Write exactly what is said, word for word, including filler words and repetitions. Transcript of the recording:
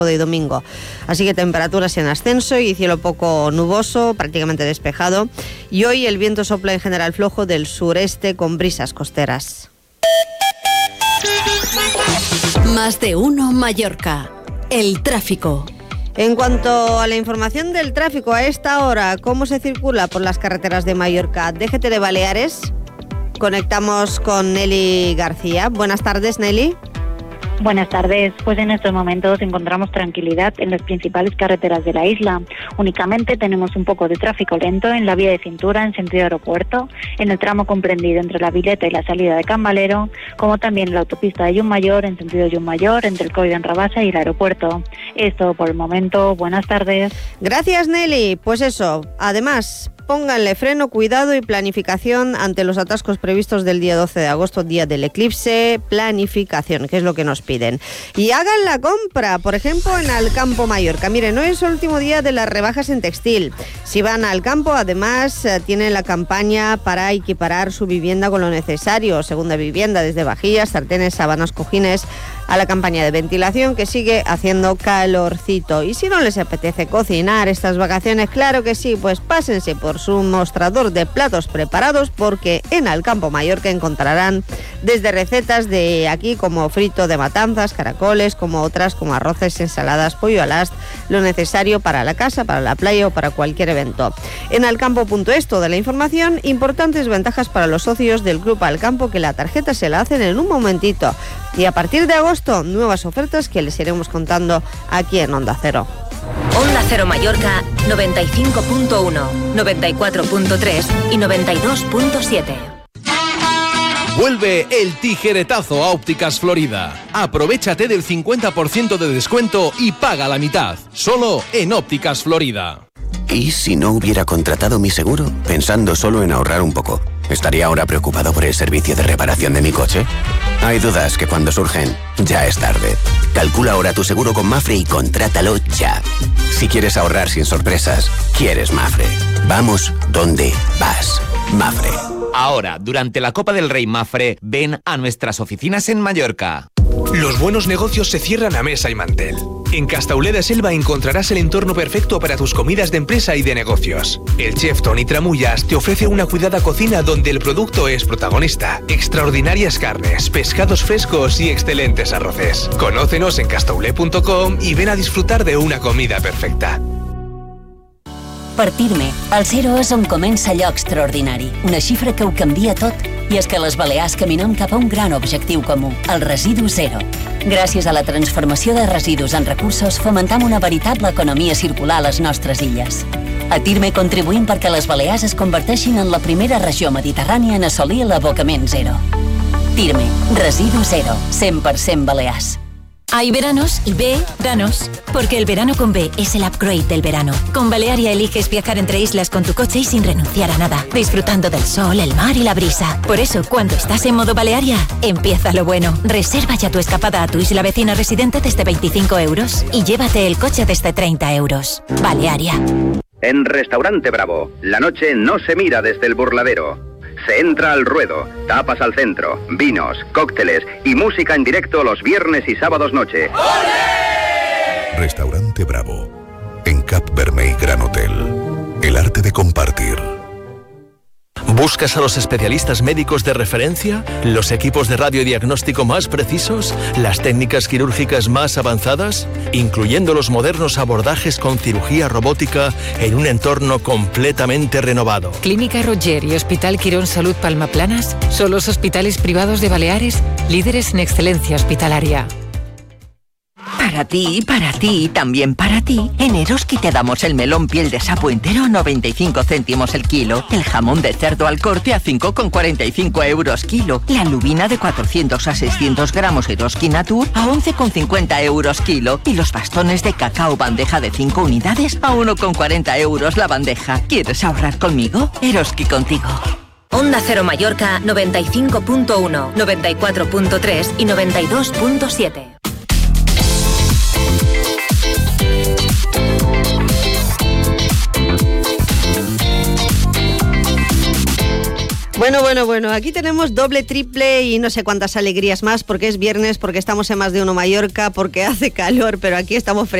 y domingo. Así que temperaturas en ascenso y cielo poco nuboso, prácticamente despejado. Y hoy el viento sopla en general flojo del sureste con brisas costeras. Más de uno Mallorca. El tráfico. En cuanto a la información del tráfico a esta hora, ¿cómo se circula por las carreteras de Mallorca? D G T de Baleares. Conectamos con Nelly García. Buenas tardes, Nelly. Buenas tardes. Pues en estos momentos encontramos tranquilidad en las principales carreteras de la isla. Únicamente tenemos un poco de tráfico lento en la vía de cintura en sentido aeropuerto, en el tramo comprendido entre la Vileta y la salida de Can Valero, como también en la autopista de Llummayor en sentido Llummayor entre el Coll d'Enrabassa y el aeropuerto. Es todo por el momento. Buenas tardes. Gracias, Nelly. Pues eso, además, pónganle freno, cuidado y planificación ante los atascos previstos del día doce de agosto, día del eclipse. Planificación, que es lo que nos piden. Y hagan la compra, por ejemplo, en Alcampo Mallorca. Miren, hoy es el último día de las rebajas en textil. Si van al campo, además, tienen la campaña para equiparar su vivienda con lo necesario. Segunda vivienda, desde vajillas, sartenes, sábanas, cojines, a la campaña de ventilación que sigue haciendo calorcito. Y si no les apetece cocinar estas vacaciones, claro que sí, pues pásense por su mostrador de platos preparados, porque en Alcampo Mallorca encontrarán desde recetas de aquí como frito de matanzas, caracoles, como otras como arroces, ensaladas, pollo al ast, lo necesario para la casa, para la playa o para cualquier evento. En alcampo punto es toda la información, importantes ventajas para los socios del Club Alcampo, que la tarjeta se la hacen en un momentito. Y a partir de agosto, nuevas ofertas que les iremos contando aquí en Onda Cero. Onda Cero Mallorca, noventa y cinco punto uno, noventa y cuatro punto tres y noventa y dos punto siete. Vuelve el tijeretazo a Ópticas Florida. Aprovéchate del cincuenta por ciento de descuento y paga la mitad. Solo en Ópticas Florida. ¿Y si no hubiera contratado mi seguro? Pensando solo en ahorrar un poco. ¿Estaría ahora preocupado por el servicio de reparación de mi coche? Hay dudas que cuando surgen, ya es tarde. Calcula ahora tu seguro con Mafre y contrátalo ya. Si quieres ahorrar sin sorpresas, quieres Mafre. Vamos donde vas. Mafre. Ahora, durante la Copa del Rey Mafre, ven a nuestras oficinas en Mallorca. Los buenos negocios se cierran a mesa y mantel. En Castauleda Selva encontrarás el entorno perfecto para tus comidas de empresa y de negocios. El chef Toni Tramullas te ofrece una cuidada cocina donde el producto es protagonista. Extraordinarias carnes, pescados frescos y excelentes arroces. Conócenos en castaulé punto com y ven a disfrutar de una comida perfecta. Partir-me. El zero és on comença allò extraordinari. Una xifra que ho canvia tot. I és que les Balears caminem cap a un gran objectiu comú, el residu zero. Gràcies a la transformació de residus en recursos, fomentam una veritable economia circular a les nostres illes. A Tirme contribuïm perquè les Balears es converteixin en la primera regió mediterrània en assolir l'abocament zero. Tirme, residu zero, cent per cent Balears. Hay veranos y veranos, porque el verano con B es el upgrade del verano. Con Balearia eliges viajar entre islas con tu coche y sin renunciar a nada, disfrutando del sol, el mar y la brisa. Por eso, cuando estás en modo Balearia, empieza lo bueno. Reserva ya tu escapada a tu isla vecina residente desde veinticinco euros y llévate el coche desde treinta euros. Balearia. En Restaurante Bravo, la noche no se mira desde el burladero. Se entra al ruedo, tapas al centro, vinos, cócteles y música en directo los viernes y sábados noche. ¡Olé! Restaurante Bravo, en Cap Vermell Gran Hotel. El arte de compartir. ¿Buscas a los especialistas médicos de referencia? ¿Los equipos de radiodiagnóstico más precisos? ¿Las técnicas quirúrgicas más avanzadas? Incluyendo los modernos abordajes con cirugía robótica en un entorno completamente renovado. Clínica Roger y Hospital Quirón Salud Palmaplanas son los hospitales privados de Baleares, líderes en excelencia hospitalaria. Para ti, para ti y también para ti, en Eroski te damos el melón piel de sapo entero a noventa y cinco céntimos el kilo, el jamón de cerdo al corte a cinco con cuarenta y cinco euros kilo, la lubina de cuatrocientos a seiscientos gramos Eroski Natur a once con cincuenta euros kilo y los bastones de cacao bandeja de cinco unidades a uno con cuarenta euros la bandeja. ¿Quieres ahorrar conmigo? Eroski contigo. Onda Cero Mallorca noventa y cinco punto uno, noventa y cuatro punto tres y noventa y dos punto siete. Bueno, Bueno, bueno, bueno, aquí tenemos doble, triple y no sé cuántas alegrías más, porque es viernes, porque estamos en Más de Uno Mallorca, porque hace calor, pero aquí estamos frescos.